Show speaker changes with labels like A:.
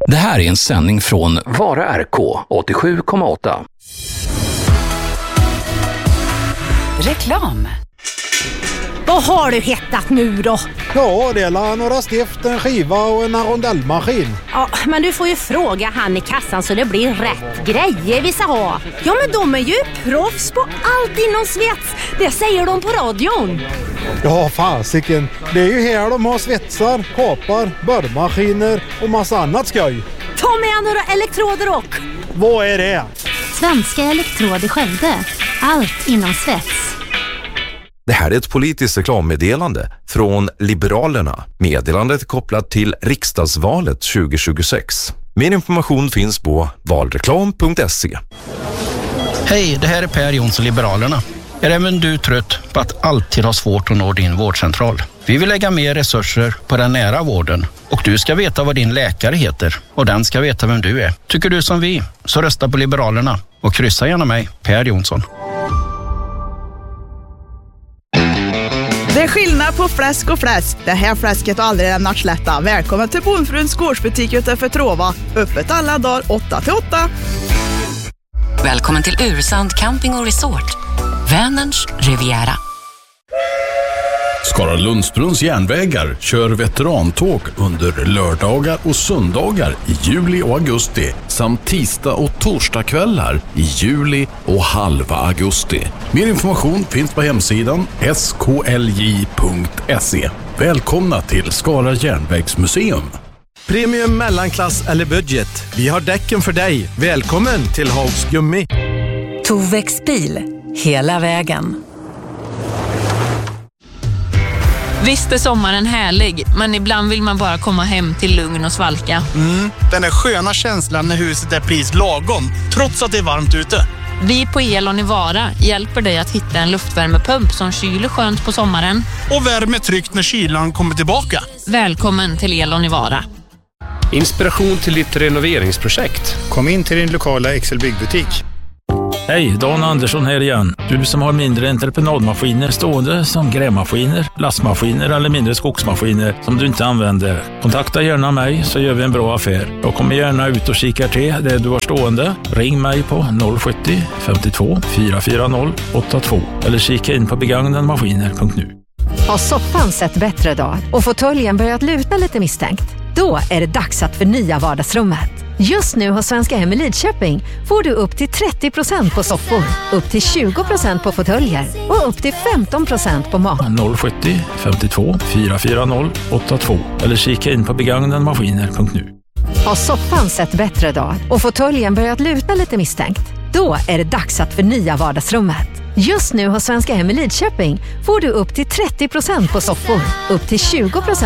A: Det här är en sändning från Vara RK 87,8.
B: Reklam.
C: Vad har du hittat nu då?
D: Ja, det är några stift, en skiva och en rondellmaskin.
C: Ja, men du får ju fråga han i kassan så det blir rätt grejer vi ska ha. Ja, men de är ju proffs på allt inom svets. Det säger de på radion.
D: Ja, fasiken. Det är ju här de har svetsar, kapar, borrmaskiner och massa annat skoj.
C: Ta med några elektroder och...
D: Vad är det?
E: Svenska Elektrod i Skövde. Allt inom svets.
F: Det här är ett politiskt reklammeddelande från Liberalerna. Meddelandet är kopplat till riksdagsvalet 2026. Mer information finns på valreklam.se.
G: Hej, det här är Per Jonsson, Liberalerna. Är även du trött på att alltid ha svårt att nå din vårdcentral? Vi vill lägga mer resurser på den nära vården. Och du ska veta vad din läkare heter. Och den ska veta vem du är. Tycker du som vi, så rösta på Liberalerna. Och kryssa gärna mig, Per Jonsson.
H: Det är skillnad på fläsk och fläsk. Det här fläsket har aldrig lämnat slätta. Välkommen till Bondfruns gårdsbutik utanför Trova. Öppet alla dagar 8-8.
B: Välkommen till Ursand Camping och Resort. Vänerns Riviera.
I: Skara Lundsbrunns järnvägar kör veterantåg under lördagar och söndagar i juli och augusti samt tisdag och torsdagskvällar i juli och halva augusti. Mer information finns på hemsidan sklj.se. Välkomna till Skara järnvägsmuseum.
J: Premium, mellanklass eller budget. Vi har däcken för dig. Välkommen till Hags Gummi.
B: Tovex bil. Hela vägen.
K: Visst är sommaren härlig, men ibland vill man bara komma hem till lugn och svalka.
L: Den är sköna känslan när huset är pris lagom, trots att det är varmt ute.
K: Vi på Elon i Vara hjälper dig att hitta en luftvärmepump som kyler skönt på sommaren.
L: Och värmer tryggt när kylan kommer tillbaka.
K: Välkommen till Elon i Vara.
M: Inspiration till ditt renoveringsprojekt.
N: Kom in till din lokala Excel-byggbutik.
O: Hej, Dan Andersson här igen. Du som har mindre entreprenadmaskiner stående som grävmaskiner, lastmaskiner eller mindre skogsmaskiner som du inte använder. Kontakta gärna mig så gör vi en bra affär. Jag kommer gärna ut och kikar till det du har stående. Ring mig på 070 52 440 82 eller kika in på begagnadmaskiner.nu.
P: Har soffan sett bättre dag och fåtöljen börjat luta lite misstänkt? Då är det dags att förnya vardagsrummet. Just nu hos Svenska Hem i Lidköping får du upp till 30% på soffor, upp till 20% på fåtöljer och upp till 15% på mat.
O: 070 52 440 82 eller kika in på begagnadmaskiner.nu.
P: Har soffan sett bättre dag och fåtöljen börjat luta lite misstänkt? Då är det dags att förnya vardagsrummet. Just nu hos Svenska Hem i Lidköping får du upp till 30% på soffor, upp till 20%